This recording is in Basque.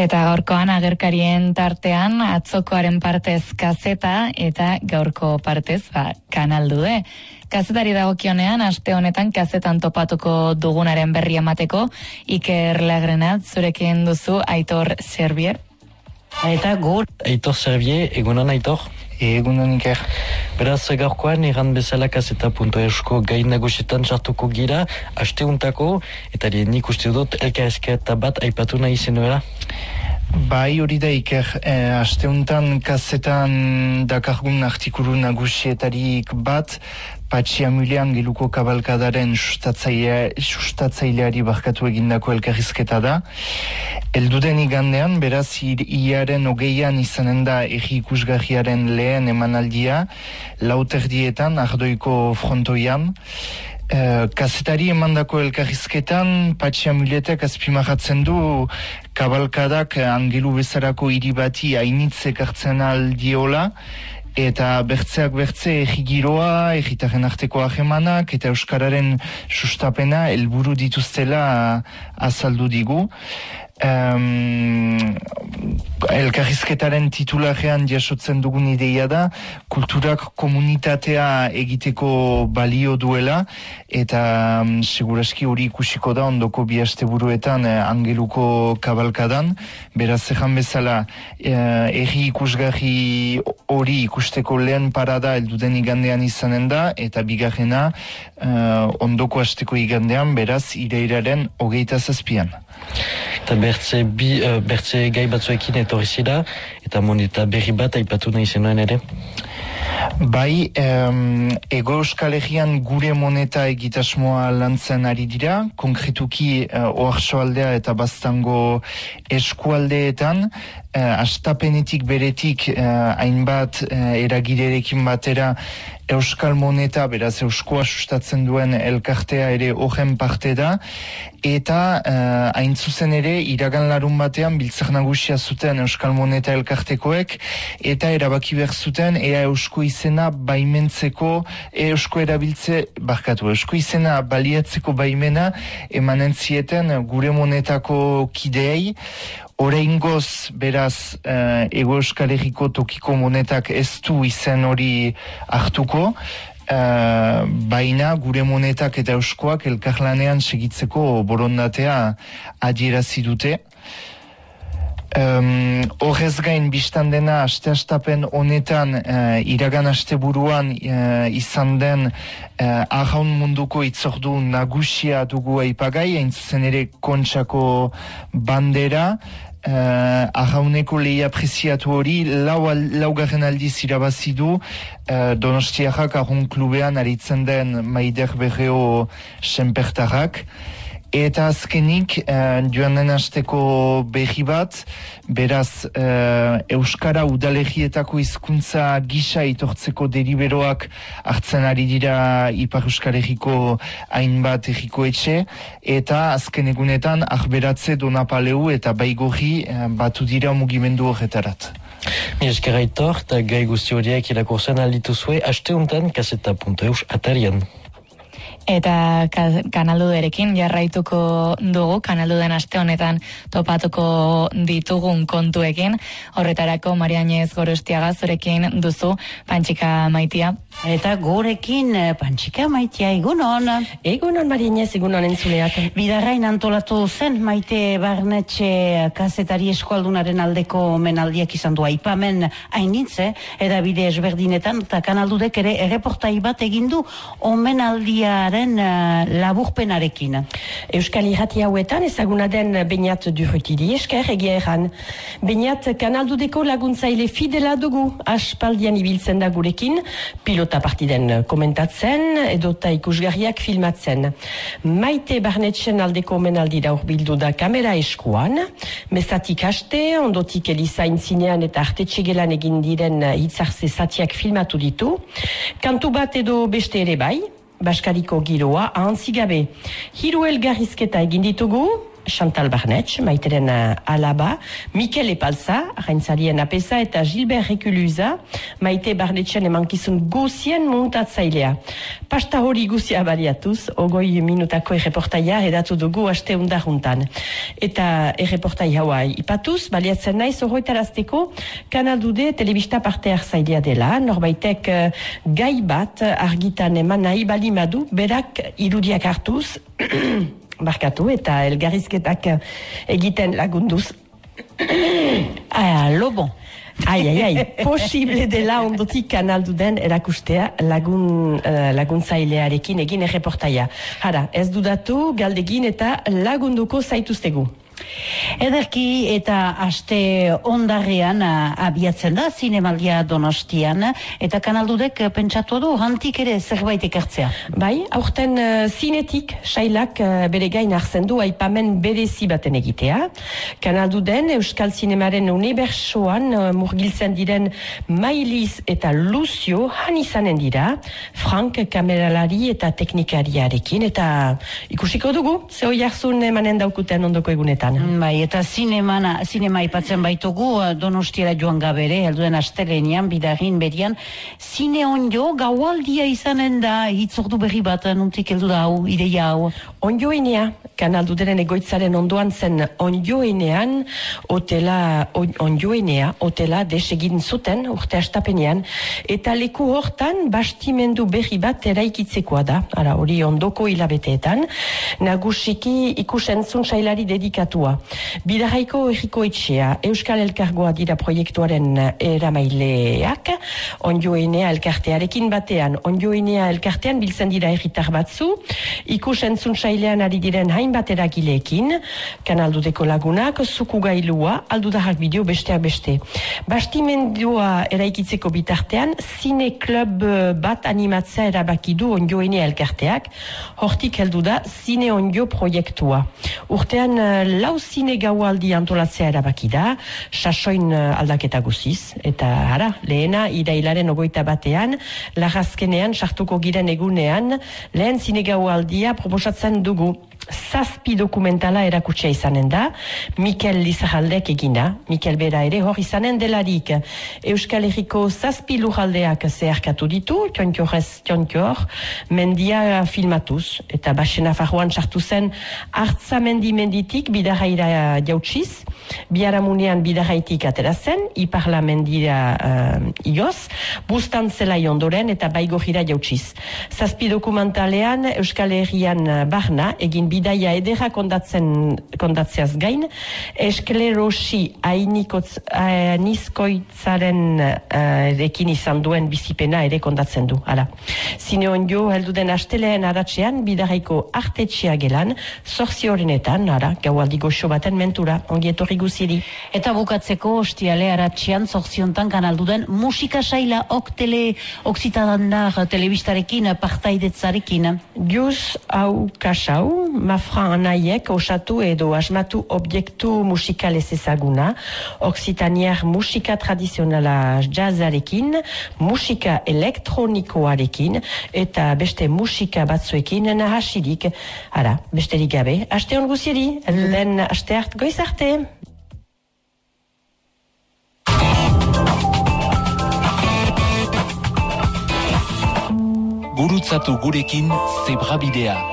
Eta gaurkoan agerkarien tartean atzokoaren partez kazeta eta gaurko partez kanaldude. Kazetari dagokionean aste honetan kazetan topatuko dugunaren berri emateko Iker Lagrenat zurekin duzu Aitor Servier. Eta gur. Aitor Servier, egunon Aitor? Egunon Iker. Beraz, gaurkoan erran bezala kazeta.eusko gai nagusietan sartuko gira, asteuntako, eta nik uste dut elkarrizketa bat aipatu nahi zenuela. Bai, hori da Iker, asteuntan kazetan dakargun artikulu nagusietarik bat, Patxi Amulean geluko kabalkadaren sustatzaileari barkatu egindako elkarrizketa da. Elduden igandean, beraz, iaren 20an izanen da egi ikusgarriaren lehen emanaldia, lauterdietan, Ardoiko frontoian. Kazetari emandako elkarrizketan, Patxi Amuletek azpimarratzen du kabalkadak angelu bezarako hiri bati hainitzek hartzen aldiola, eta bertzeak bertze egigiroa, egitaren arteko ahemanak eta euskararen sustapena helburu dituztela azaldu digu. Elkarrizketaren titularean jasotzen dugun ideia da, kulturak komunitatea egiteko balio duela, eta seguraski hori ikusiko da ondoko bi asteburuetan angeluko kabalkadan. Beraz ejan bezala, erri ikusgarri hori ikusteko lehen parada elduden igandean izanen da, eta bigarrena ondoko asteko igandean, beraz irailaren 27an. Eta bertze gai batzuekin etorri zira, eta moneta berri bat aipatu nahi zenuen ere? Bai, Ego Euskal Herrian gure moneta egitasmoa lantzen ari dira, konkretuki Oarsoaldea eta Baztango eskualdeetan, astapenetik beretik hainbat eragilerekin batera Euskal Moneta, beraz Euskoa sustatzen duen elkartea ere horren parte da, eta hain zuzen ere iragan larun batean biltzak nagusia zuten Euskal Moneta elkartekoek, eta erabaki behar zuten ea Eusko izena baimentzeko, Eusko izena baliatzeko baimena emanen zieten gure monetako kideei. Oraingoz, beraz, Ego Euskal Herriko tokiko monetak ez du izen hori hartuko, baina gure monetak eta euskoak elkarlanean segitzeko borondatea adierazi dute. Horrez gain biztan dena aste-astapen honetan iragan asteburuan izan den arraun munduko itzordu nagusia dugu aipagai, hain zuzen ere Kontxako bandera, arrauneko lehia preziatu hori laugarren aldiz irabazi du Donostiarrak arraun klubean aritzen den Maider Berreo senpertarrak. Eta azkenik, joan den asteko berri bat, beraz, Euskara udalerrietako hizkuntza gisa itortzeko deliberoak hartzen ari dira Ipar Euskal Herriko hainbat herriko etxe, eta azken egunetan Arberatze, Donapaleu eta Baigorri batu dira mugimendu horretarat. Esker Aitor, eta gai guzti horiek irakurtzen aldituzue, asteuntan kazeta.eus atarian. Eta kanalduderekin jarraituko dugu, kanalduden aste honetan topatuko ditugun kontuekin. Horretarako Maria Añez Gorostiaga zurekin duzu Pantxika Maitia. Eta gurekin Pantxika Maitia, egunon. Egunon Maria Añez, egunon entzuleak. Bidarrain antolatu zen Maite Barnetxe kazetari eskualdunaren aldeko omenaldiak izan du aipamen hainitze, eta bide ezberdinetan, eta kanaldudek ere erreportai bat egindu omenaldia laburpenarekin. Euskal Irrati hauetan ezaguna den Beñat Durrutiri esker egia erran. Beñat kanaldudeko laguntzaile fidela dugu, aspaldian ibiltzen da gurekin, pilota partiden komentatzen, edota ikusgarriak filmatzen. Maite Barnetxen aldeko omenaldira urbildu da kamera eskuan, mezatik haste, ondotik Elizain zinean eta artetxegelan egin diren hitzartze zatiak filmatu ditu, kantu bat edo beste ere bai, Baskariko giroa ahantzi gabe. Hiru elgarrizketa egin ditugu, Chantal Barnetx, maiteren alaba, Mikel Epalza, arraintzarien apesa, eta Gilbert Reculuza, maite Barnetxen emankizun guzien muntatzailea. Pasta hori guzia baliatuz, 20 minutako erreportaia edatu dugu aste undarruntan. Eta erreportai haua ipatuz, baliatzen naiz horretarazteko Kanaldude telebista parte hartzailea dela, norbaitek gai bat argitan eman nahi balimadu, berak irudiak hartuz, barkatu eta elgarrizketak egiten lagunduz. Lobo. Posible dela ondotik Kanalduden erakustea laguntzailearekin egin erreportaia. Hara, ez dudatu, galdegin eta lagunduko zaituztegu. Ederki eta aste ondarrean abiatzen da zinemaldia Donostian, eta Kanaldudek pentsatu du hantik ere zerbait ekartzea. Bai, aurten zinetik sailak bere gain hartzen du aipamen berezi baten egitea. Kanalduden Euskal Zinemaren unibertsoan murgiltzen diren Mailiz eta Lucio han izanen dira, Frank kameralari eta teknikariarekin, eta ikusiko dugu, zeo jarzun emanen daukuten ondoko egunetan. Bai, eta zinema ipatzen baitugu Donostiara joan gabere, helduen astelenean, bidarin berian, zine onjo gaualdia izanen da, hitzordu berri bat, nuntik heldu da hau, ideia hau. Onjoenea, Kanalduderen egoitzaren ondoan zen onjoenean, hotela desegin zuten urte astapenean, eta leku hortan bastimendu berri bat eraikitzekoa da, ara hori ondoko hilabeteetan, nagusiki ikusentzun sailari dedikatua. Bidarraiko Erriko Etxea, Euskal Elkargoa dira proiektuaren eramaileak, onjoenea elkartearekin batean, onjoenea elkartean biltzen dira herritar batzu, ikusentzun sailean ari diren hainbat eragileekin, Kanaldudeko lagunak, zukugailua, aldudarrak bideo besteak beste. Bastimendua eraikitzeko bitartean, zine klub bat animatzea erabakidu onjoenea elkarteak, hortik heldu da zine onjo proiektua. Urtean lau zine gaualdi antolatzea erabaki da, sasoin aldaketa guziz, eta hara, lehena irailaren 21 lagazkenean sartuko giren egunean, lehen zine gaualdia proposatzen dugu. 7 dokumentala erakutsia izanen da, Mikel Lizarraldek egina, Mikel bera ere hor izanen delarik. Euskal Herriko 7 lurraldeak zeharkatu ditu, tionkior, mendia filmatuz, eta Baxena Farroan sartu zen Artza menditik bidarraira jautsiz, Biaramunean bidarraitik atera zen, Iparla mendira igoz, Bustan zelai ondoren eta Baigorira jautsiz. 7 dokumentalean Euskal Herrian barna, egin bidaia edera kondatzeaz gain, esklerosi anizkoitzaren ekin izan duen bizipena ere kondatzen du. Hala. Zine onjo heldu den asteleen aratzean, bidarraiko artetxea gelan, 8 horrenetan, gaualdi goxo baten mentura, ongietorri guziri. Eta bukatzeko ostiale aratzean, 8 Kanalduden musika saila oksitadandar telebistarekin, partaidetzarekin. Juz hau kasau, Mafran anaiek osatu edo asmatu objektu musikalez ezaguna, oksitaniar musika tradizionala jazzarekin, musika elektronikoarekin, eta beste musika batzuekin nahasirik. Ara, besterik gabe, aste hon guziri, den aste hart goiz arte. Gurutzatu gurekin Zebrabidea.